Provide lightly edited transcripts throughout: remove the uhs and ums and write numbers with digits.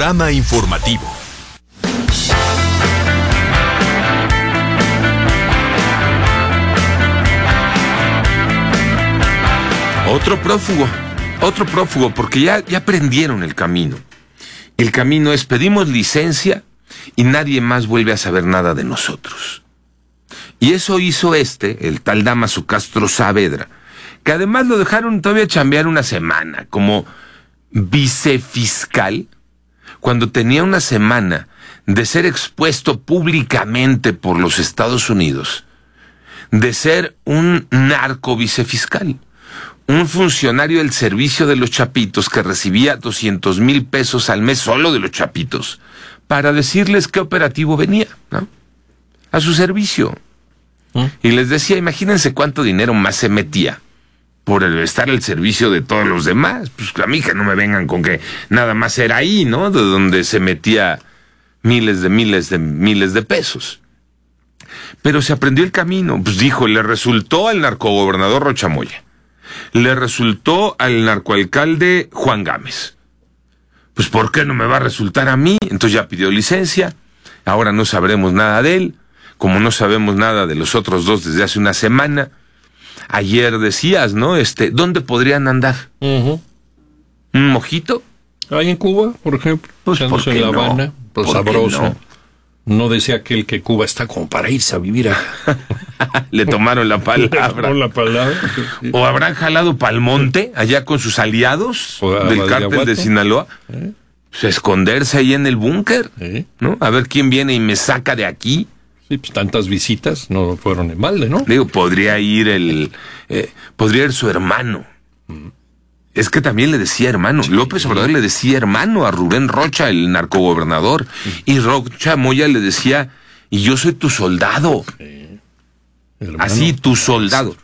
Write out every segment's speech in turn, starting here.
Panorama informativo. Otro prófugo, porque ya aprendieron el camino. El camino es pedimos licencia y nadie más vuelve a saber nada de nosotros. Y eso hizo el tal Dámaso Castro Saavedra, que además lo dejaron todavía chambear una semana como vicefiscal, cuando tenía una semana de ser expuesto públicamente por los Estados Unidos, de ser un narco vicefiscal. Un funcionario del servicio de los Chapitos que recibía 200,000 pesos al mes solo de los Chapitos para decirles qué operativo venía, ¿no? A su servicio. Y les decía, imagínense cuánto dinero más se metía por estar al servicio de todos los demás. Pues a mí que no me vengan con que nada más era ahí, ¿no? De donde se metía miles de pesos. Pero se aprendió el camino. Pues dijo, le resultó al narcogobernador Rocha Moya. Le resultó al narcoalcalde Juan Gámez. Pues ¿por qué no me va a resultar a mí? Entonces ya pidió licencia, ahora no sabremos nada de él, como no sabemos nada de los otros dos desde hace una semana. Ayer decías, ¿no? ¿Dónde podrían andar? ¿Un mojito? Ahí en Cuba, por ejemplo, pues echándose en La Habana, pues sabroso. No decía aquel que Cuba está como para irse a vivir a... Le tomaron la palabra. O habrán jalado pa'l monte, allá con sus aliados del cártel de Sinaloa. Pues esconderse ahí en el búnker, ¿no? A ver quién viene y me saca de aquí. Sí, pues tantas visitas no fueron en balde, ¿no? Digo, podría ir su hermano. Es que también le decía hermano. Sí, López Obrador le decía hermano a Rubén Rocha, el narcogobernador. Y Rocha Moya le decía, y yo soy tu soldado. Así, tu soldado.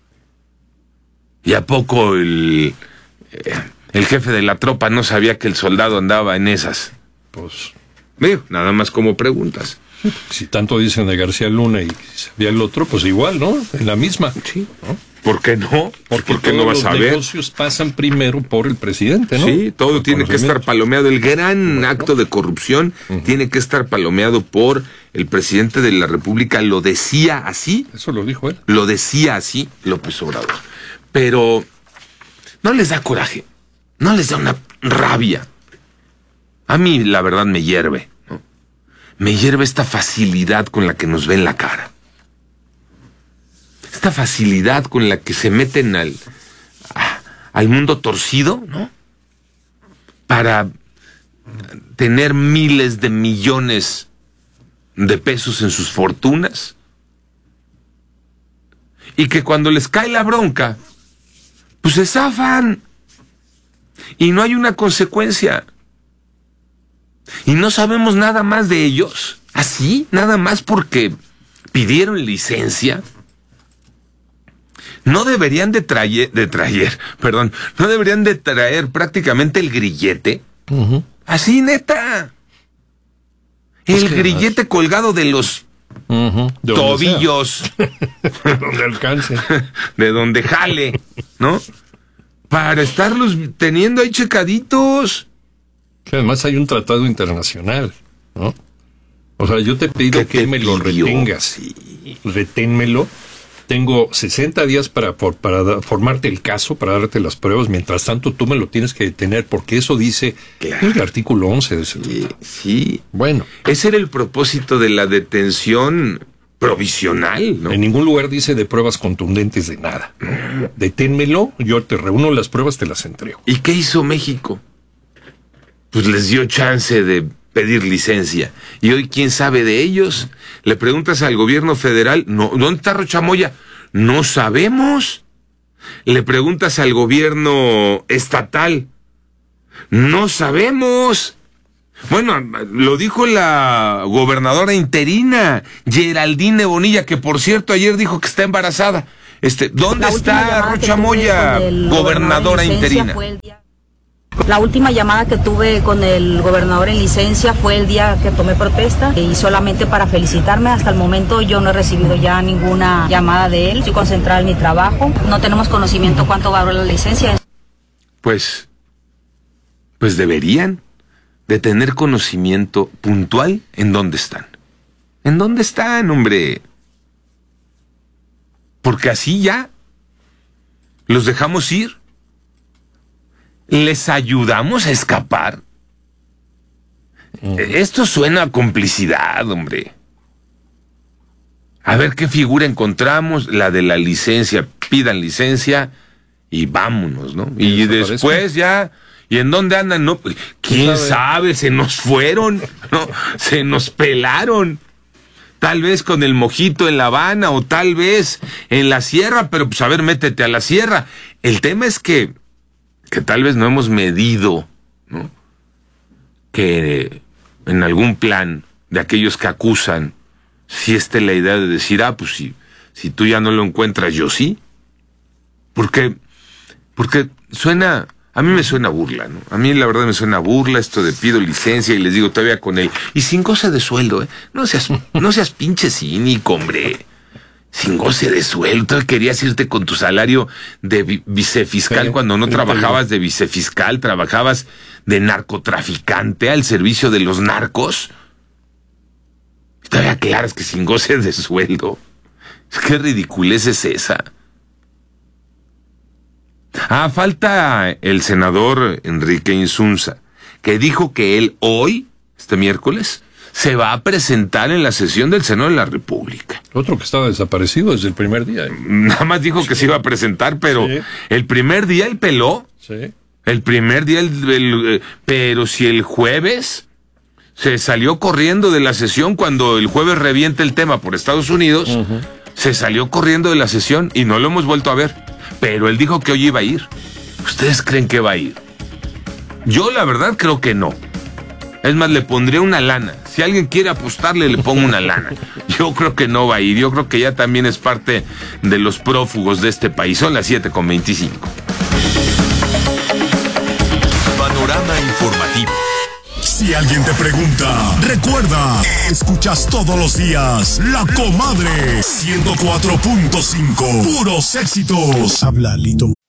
¿Y a poco el jefe de la tropa no sabía que el soldado andaba en esas? Pues... nada más como preguntas. Si tanto dicen de García Luna y sabía el otro, pues igual, ¿no? En la misma. Sí, ¿no? ¿Por qué no? Porque ¿Por qué no vas a ver? Los negocios pasan primero por el presidente, ¿no? Sí, todo tiene que estar palomeado. El gran acto de corrupción tiene que estar palomeado por el presidente de la República. Lo decía así. Eso lo dijo él. Lo decía así López Obrador. Pero no les da coraje. No les da una rabia. A mí, la verdad, me hierve, ¿no? Me hierve esta facilidad con la que nos ven la cara. Esta facilidad con la que se meten al mundo torcido, ¿no? Para tener miles de millones de pesos en sus fortunas. Y que cuando les cae la bronca, pues se zafan. Y no hay una consecuencia. Y no sabemos nada más de ellos. Así, nada más porque pidieron licencia. No deberían de traer prácticamente el grillete. Así, neta. El grillete colgado de los tobillos. Donde alcance. De donde jale, ¿no? Para estarlos teniendo ahí checaditos. Que además hay un tratado internacional, ¿no? O sea, yo te pido que me lo retengas. Sí. Reténmelo. Tengo 60 días para formarte el caso, para darte las pruebas. Mientras tanto, tú me lo tienes que detener, porque eso dice el artículo 11 de ese tratado. Sí. Bueno. Ese era el propósito de la detención provisional, ¿no? En ningún lugar dice de pruebas contundentes de nada. Deténmelo, yo te reúno las pruebas, te las entrego. ¿Y qué hizo México? Pues les dio chance de pedir licencia. Y hoy, ¿quién sabe de ellos? Le preguntas al gobierno federal, no, ¿dónde está Rocha Moya? No sabemos. Le preguntas al gobierno estatal, no sabemos. Bueno, lo dijo la gobernadora interina, Geraldine Bonilla, que por cierto ayer dijo que está embarazada. ¿Dónde está Rocha Moya, gobernadora interina? La última llamada que tuve con el gobernador en licencia fue el día que tomé protesta y solamente para felicitarme. Hasta el momento yo no he recibido ya ninguna llamada de él. Estoy concentrada en mi trabajo. No tenemos conocimiento cuánto va a durar la licencia. Pues deberían. de tener conocimiento puntual en dónde están. ¿En dónde están, hombre? Porque así ya los dejamos ir. Les ayudamos a escapar. Esto suena a complicidad, hombre. A ver qué figura encontramos, la de la licencia. Pidan licencia y vámonos, ¿no? Y después ya... ¿Y en dónde andan? No, ¿quién sabe? Se nos fueron, ¿no? Se nos pelaron. Tal vez con el mojito en La Habana o tal vez en la sierra, pero pues a ver, métete a la sierra. El tema es que tal vez no hemos medido, ¿no? Que en algún plan de aquellos que acusan, si esté la idea de decir, pues si tú ya no lo encuentras, yo sí. Porque suena... A mí me suena burla, ¿no? A mí la verdad me suena burla esto de pido licencia y les digo todavía con él. Y sin goce de sueldo, ¿eh? No seas pinche cínico, hombre. Sin goce de sueldo. Tú querías irte con tu salario de vicefiscal cuando no trabajabas de vicefiscal, trabajabas de narcotraficante al servicio de los narcos. Y todavía aclaras que sin goce de sueldo. ¿Qué ridiculez es esa? Falta el senador Enrique Insunza, que dijo que él hoy, este miércoles, se va a presentar en la sesión del Senado de la República. Otro que estaba desaparecido desde el primer día. Nada más dijo que se iba a presentar, pero el primer día él peló. Sí. El primer día, pero si el jueves se salió corriendo de la sesión cuando el jueves revienta el tema por Estados Unidos, se salió corriendo de la sesión y no lo hemos vuelto a ver. Pero él dijo que hoy iba a ir. ¿Ustedes creen que va a ir? Yo la verdad creo que no. Es más, le pondré una lana. Si alguien quiere apostarle, le pongo una lana. Yo creo que no va a ir. Yo creo que ya también es parte de los prófugos de este país. Son las 7:25. Panorama informativo. Si alguien te pregunta, recuerda, escuchas todos los días La Comadre 104.5. Puros éxitos. Habla Lito.